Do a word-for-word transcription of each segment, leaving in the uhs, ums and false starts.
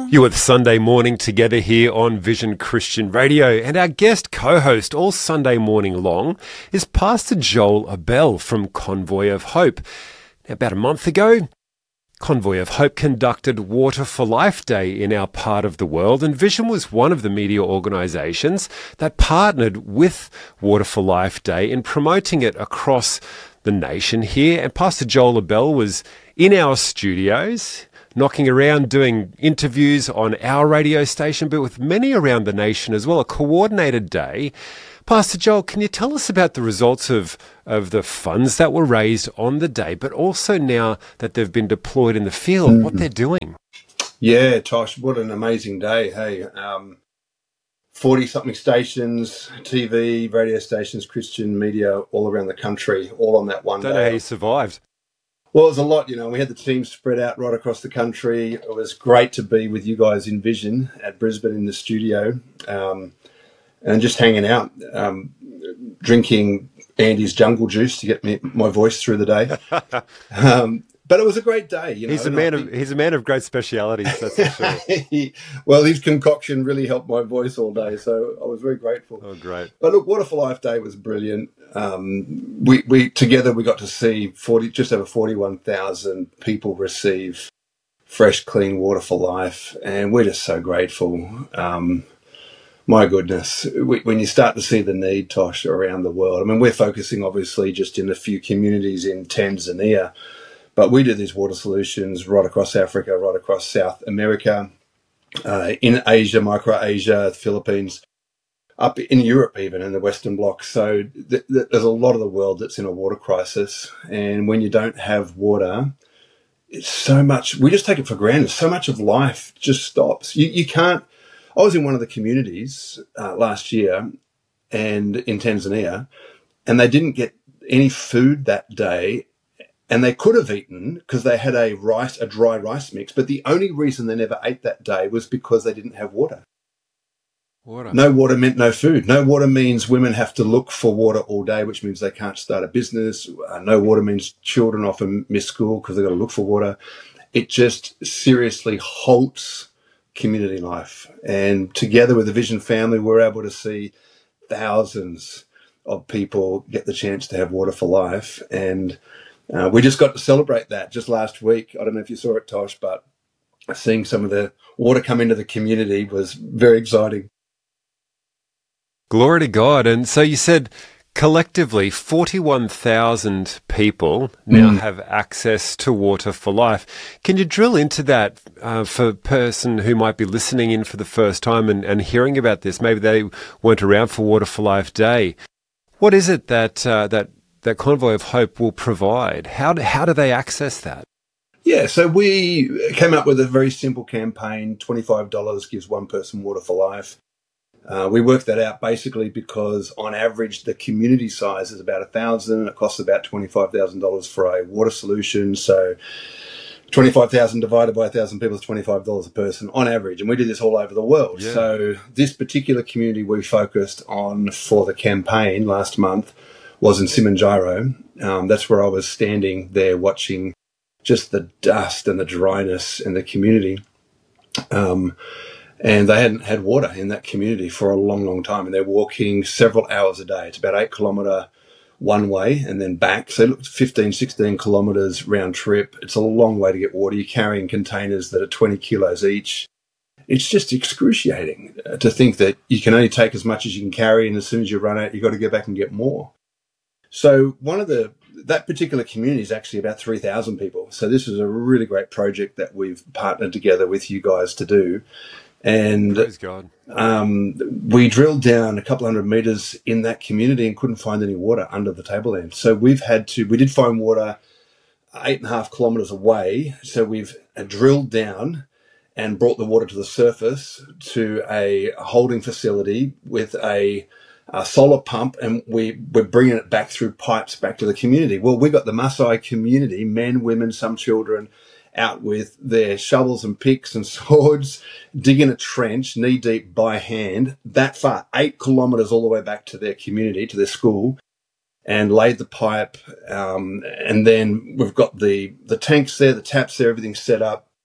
You with Sunday Morning together here on Vision Christian Radio, and our guest co-host all Sunday morning long is Pastor Joel Abell from Convoy of Hope. Now, about a month ago, Convoy of Hope conducted Water for Life Day in our part of the world, and Vision was one of the media organisations that partnered with Water for Life Day in promoting it across the nation here. And Pastor Joel Abell was in our studios, knocking around doing interviews on our radio station, but with many around the nation as well, a coordinated day. Pastor Joel, can you tell us about the results of, of the funds that were raised on the day, but also now that they've been deployed in the field, mm. what they're doing? Yeah, Tosh, what an amazing day. Hey, um, forty-something stations, T V, radio stations, Christian media all around the country, all on that one Don't day. know how you survived. Well, it was a lot, you know. We had the team spread out right across the country. It was great to be with you guys in Vision at Brisbane in the studio, um, and just hanging out, um, drinking Andy's jungle juice to get me my voice through the day. Um, but it was a great day. You know, he's a man of he's a man of great specialities. That's for sure. he, well, his concoction really helped my voice all day, so I was very grateful. Oh, great! But look, Water for Life Day was brilliant. Um, we we together we got to see forty, just over forty-one thousand people receive fresh, clean water for life, and we're just so grateful. Um, my goodness, we, when you start to see the need, Tosh, around the world. I mean, we're focusing obviously just in a few communities in Tanzania. But we do these water solutions right across Africa, right across South America, uh, in Asia, Micro-Asia, the Philippines, up in Europe even, in the Western Bloc. So th- th- there's a lot of the world that's in a water crisis. And when you don't have water, it's so much, we just take it for granted. So much of life just stops. You, you can't, I was in one of the communities uh, last year and in Tanzania, and they didn't get any food that day. And they could have eaten because they had a rice, a dry rice mix. But the only reason they never ate that day was because they didn't have water. Water. No water meant no food. No water means women have to look for water all day, which means they can't start a business. Uh, no water means children often miss school because they've got to look for water. It just seriously halts community life. And together with the Vision family, we're able to see thousands of people get the chance to have water for life. And Uh, we just got to celebrate that just last week. I don't know if you saw it, Tosh, but seeing some of the water come into the community was very exciting. Glory to God. And so you said collectively forty-one thousand people now mm. have access to Water for Life. Can you drill into that uh, for a person who might be listening in for the first time and, and hearing about this? Maybe they weren't around for Water for Life Day. What is it that uh, that that Convoy of Hope will provide? How do, how do they access that? Yeah, so we came up with a very simple campaign. twenty-five dollars gives one person water for life. Uh, we worked that out basically because on average the community size is about one thousand dollars. It costs about twenty-five thousand dollars for a water solution. So twenty-five thousand divided by one thousand people is twenty-five dollars a person on average. And we do this all over the world. Yeah. So this particular community we focused on for the campaign last month was in Simanjaro. Um, that's where I was standing there watching just the dust and the dryness in the community. Um, and they hadn't had water in that community for a long, long time. And they're walking several hours a day. It's about eight kilometre one way and then back. So look, fifteen, sixteen kilometres round trip. It's a long way to get water. You're carrying containers that are twenty kilos each. It's just excruciating to think that you can only take as much as you can carry. And as soon as you run out, you've got to go back and get more. So one of the, that particular community is actually about three thousand people. So this is a really great project that we've partnered together with you guys to do. And Praise God. Um, we drilled down a couple hundred meters in that community and couldn't find any water under the tableland. So we've had to, we did find water eight and a half kilometers away. So we've drilled down and brought the water to the surface to a holding facility with a a solar pump, and we, we're bringing it back through pipes back to the community. Well, we got the Maasai community, men, women, some children, out with their shovels and picks and swords, digging a trench knee deep by hand, that far, eight kilometres all the way back to their community, to their school, and laid the pipe. Um, and then we've got the, the tanks there, the taps there, everything's set up.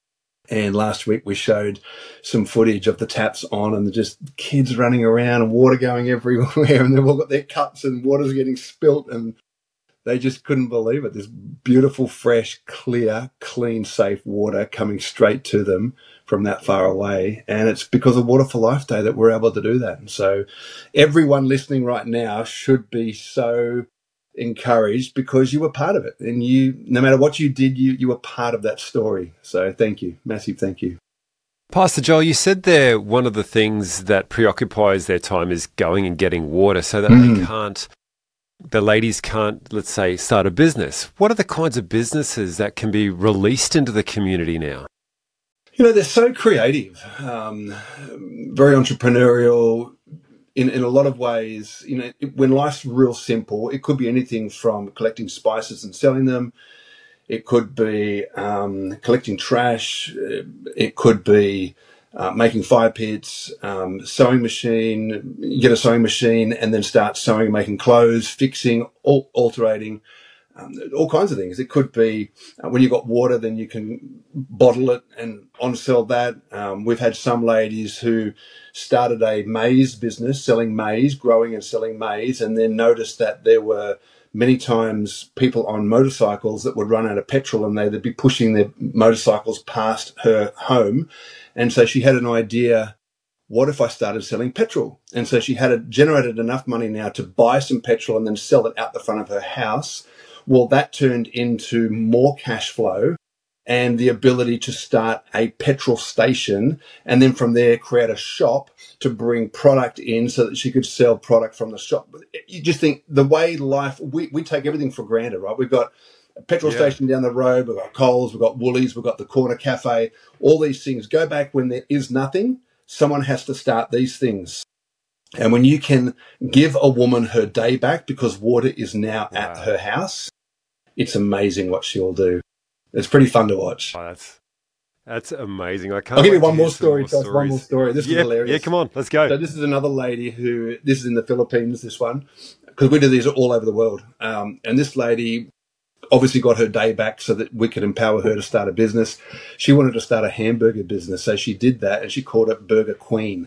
And last week we showed some footage of the taps on and just kids running around and water going everywhere, and they've all got their cups and water's getting spilt, and they just couldn't believe it. This beautiful, fresh, clear, clean, safe water coming straight to them from that far away. And it's because of Water for Life Day that we're able to do that. And so everyone listening right now should be so encouraged because you were part of it. And you, no matter what you did, you, you were part of that story. So thank you. Massive thank you. Pastor Joel, you said there one of the things that preoccupies their time is going and getting water so that mm. they can't the ladies can't, let's say, start a business. What are the kinds of businesses that can be released into the community now? You know, they're so creative, um, very entrepreneurial in, in a lot of ways. You know, it, when life's real simple, it could be anything from collecting spices and selling them. It could be um, collecting trash. It could be Uh, making fire pits, um, sewing machine, you get a sewing machine and then start sewing, making clothes, fixing, al- alterating, um, all kinds of things. It could be uh, when you've got water, then you can bottle it and on-sell that. Um, we've had some ladies who started a maize business, selling maize, growing and selling maize, and then noticed that there were many times people on motorcycles that would run out of petrol and they'd be pushing their motorcycles past her home. And so she had an idea, what if I started selling petrol? And so she had a, generated enough money now to buy some petrol and then sell it out the front of her house. Well, that turned into more cash flow and the ability to start a petrol station and then from there create a shop to bring product in so that she could sell product from the shop. You just think the way life, we, we take everything for granted, right? We've got a petrol yeah. station down the road, we've got Coles, we've got Woolies, we've got the corner cafe, all these things. Go back when there is nothing, someone has to start these things. And when you can give a woman her day back because water is now wow. at her house, it's amazing what she'll do. It's pretty fun to watch. Oh, that's that's amazing. I can't. I'll give you one more story, Josh. One more story. This yeah, is hilarious. Yeah, come on, let's go. So this is another lady who, this is in the Philippines, this one, because we do these all over the world. Um, and this lady obviously got her day back so that we could empower her to start a business. She wanted to start a hamburger business, so she did that, and she called it Burger Queen.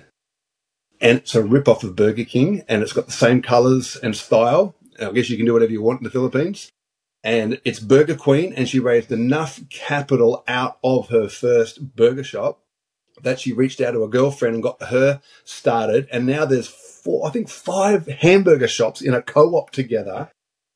And it's a rip-off of Burger King, and it's got the same colours and style. I guess you can do whatever you want in the Philippines. And it's Burger Queen, and she raised enough capital out of her first burger shop that she reached out to a girlfriend and got her started. And now there's four, I think five hamburger shops in a co-op together.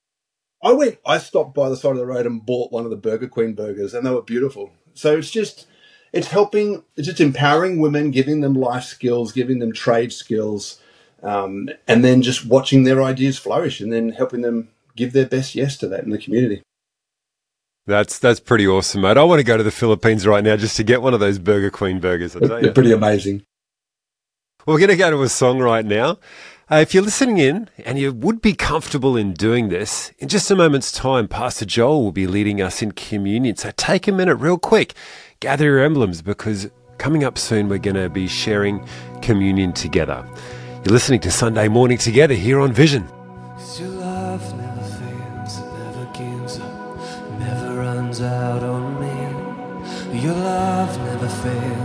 I went, I stopped by the side of the road and bought one of the Burger Queen burgers, and they were beautiful. So it's just, it's helping, it's just empowering women, giving them life skills, giving them trade skills, um, and then just watching their ideas flourish and then helping them give their best yes to that in the community. That's that's pretty awesome, mate. I want to go to the Philippines right now just to get one of those Burger Queen burgers. I'll tell you. They're pretty amazing. Well, we're going to go to a song right now. Uh, if you're listening in and you would be comfortable in doing this, in just a moment's time, Pastor Joel will be leading us in communion. So take a minute real quick, gather your emblems, because coming up soon we're going to be sharing communion together. You're listening to Sunday Morning Together here on Vision. Your love never fails, it never gives up, never runs out on me. Your love never fails.